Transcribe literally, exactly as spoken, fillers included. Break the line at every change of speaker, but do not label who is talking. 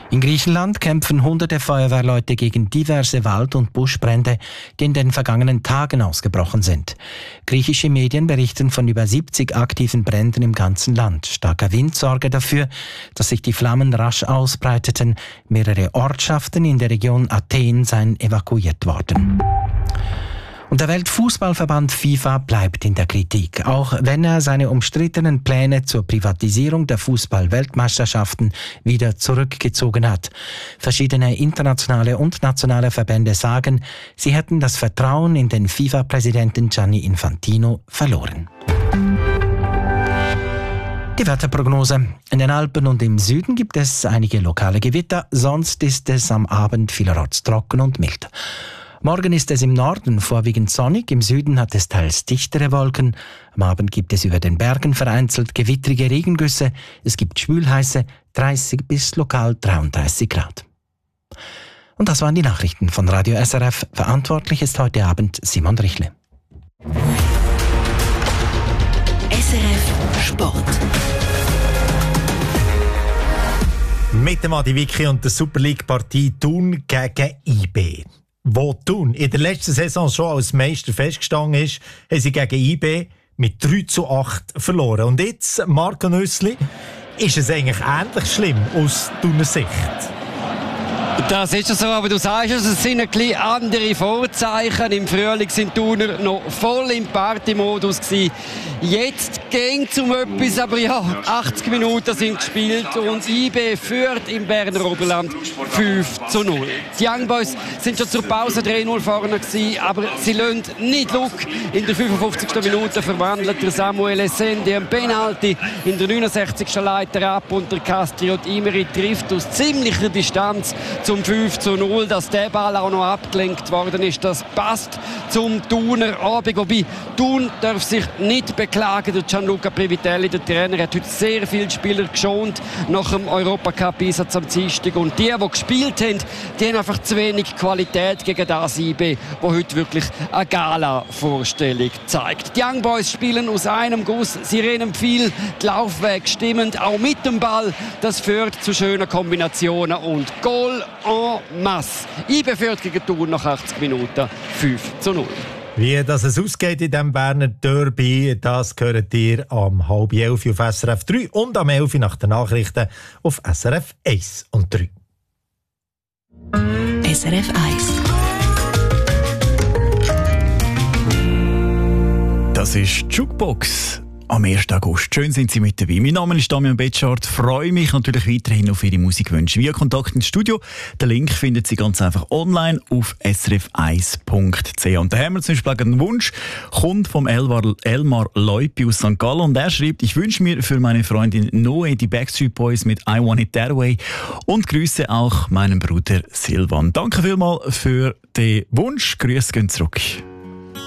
In Griechenland kämpfen hunderte Feuerwehrleute gegen diverse Wald- und Buschbrände, die in den vergangenen Tagen ausgebrochen sind. Griechische Medien berichten von über siebzig aktiven Bränden im ganzen Land. Starker Wind sorge dafür, dass sich die Flammen rasch ausbreiteten. Mehrere Ortschaften in der Region Athen seien evakuiert worden. Und der Weltfußballverband FIFA bleibt in der Kritik, auch wenn er seine umstrittenen Pläne zur Privatisierung der Fußball-Weltmeisterschaften wieder zurückgezogen hat. Verschiedene internationale und nationale Verbände sagen, sie hätten das Vertrauen in den FIFA-Präsidenten Gianni Infantino verloren. Die Wetterprognose. In den Alpen und im Süden gibt es einige lokale Gewitter, sonst ist es am Abend vielerorts trocken und mild. Morgen ist es im Norden vorwiegend sonnig, im Süden hat es teils dichtere Wolken. Am Abend gibt es über den Bergen vereinzelt gewittrige Regengüsse. Es gibt schwülheiße dreißig bis lokal dreiunddreißig Grad. Und das waren die Nachrichten von Radio S R F. Verantwortlich ist heute Abend Simon Richle.
S R F Sport.
Mit dem Adi Vicky und der Super League-Partie Thun gegen I B. Wo Thun in der letzten Saison schon als Meister festgestanden ist, haben sie gegen I B mit drei zu acht verloren. Und jetzt, Marco Nüssli, ist es eigentlich ähnlich schlimm aus Thuner Sicht?
Das ist so, aber du sagst es, es sind ein bisschen andere Vorzeichen. Im Frühling sind die Thuner noch voll im Partymodus gewesen. Jetzt ging es um etwas, aber ja, achtzig Minuten sind gespielt und I B führt im Berner Oberland fünf zu null. Die Young Boys sind schon zur Pause drei null vorne gewesen, aber sie lassen nicht Luck. In der fünfundfünfzigsten Minute verwandelt der Samuel Essendi ein Penalty. In der neunundsechzigsten Leiter ab und der Castriot Imeri trifft aus ziemlicher Distanz zum fünf zu null. Dass der Ball auch noch abgelenkt worden ist, das passt zum Thuner Abend. Wobei Thun darf sich nicht beklagen. Der Gianluca Privitelli, der Trainer, hat heute sehr viele Spieler geschont nach dem Europacup-Einsatz am Dienstag. Und die, die gespielt haben, die haben einfach zu wenig Qualität gegen das I B, das heute wirklich eine Gala-Vorstellung zeigt. Die Young Boys spielen aus einem Guss. Sie rennen viel, die Laufwege stimmend, auch mit dem Ball. Das führt zu schönen Kombinationen und Goal en masse. I B führt gegen Thun nach achtzig Minuten fünf zu null.
Wie das es ausgeht in diesem Berner Derby, das hört ihr am halb elf auf S R F drei und am elf nach den Nachrichten auf S R F eins und drei.
S R F eins.
Das ist die Jukebox am ersten August. Schön sind Sie mit dabei. Mein Name ist Damian Betschart. Freue mich natürlich weiterhin auf Ihre Musikwünsche. Via Kontakt ins Studio. Den Link finden Sie ganz einfach online auf s r f eins punkt c h. Und da haben wir zum Beispiel einen Wunsch, kommt vom Elmar, Elmar Leupi aus Sankt Gallen. Und er schreibt, ich wünsche mir für meine Freundin Noe die Backstreet Boys mit I Want It That Way und grüße auch meinen Bruder Silvan. Danke vielmals für den Wunsch. Grüße gehen zurück.